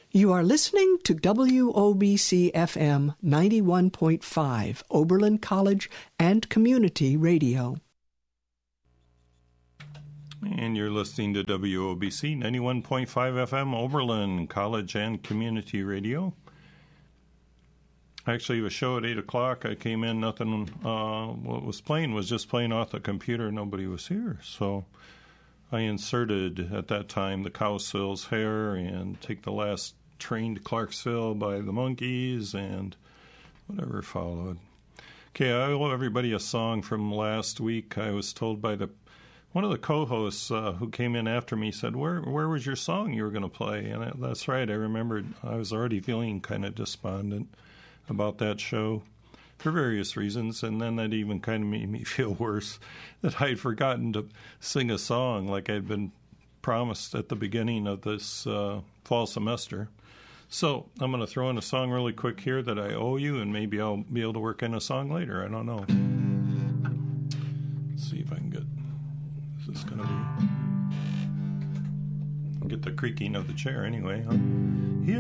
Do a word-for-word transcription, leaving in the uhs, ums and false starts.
You are listening to W O B C F M ninety-one point five, Oberlin College and Community Radio. And you're listening to W O B C ninety-one point five F M, Oberlin College and Community Radio. Actually, the show at eight o'clock, I came in, nothing, uh, what was playing was just playing off the computer, nobody was here. So I inserted, at that time, the Cowsills Hair and Take the Last Train to Clarksville by the Monkees and whatever followed. Okay, I owe everybody a song from last week. I was told by the one of the co-hosts uh, who came in after me said, where where was your song you were going to play? And I, that's right, I remembered I was already feeling kind of despondent about that show for various reasons, and then that even kind of made me feel worse that I'd forgotten to sing a song like I'd been promised at the beginning of this uh, fall semester. So I'm going to throw in a song really quick here that I owe you, and maybe I'll be able to work in a song later. I don't know. Let's see if I can get, is this going to be, get the creaking of the chair anyway, huh?